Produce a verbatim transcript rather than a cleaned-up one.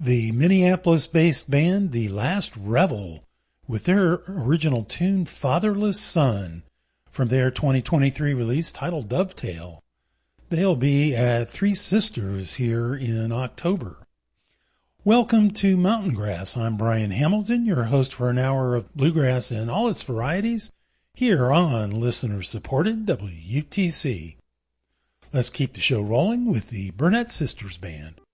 The Minneapolis-based band The Last Revel with their original tune Fatherless Son from their twenty twenty-three release titled Dovetail. They'll be at Three Sisters here in October. Welcome to Mountain Grass. I'm Brian Hamilton, your host for an hour of bluegrass in all its varieties here on listener-supported W U T C. Let's keep the show rolling with the Burnett Sisters Band.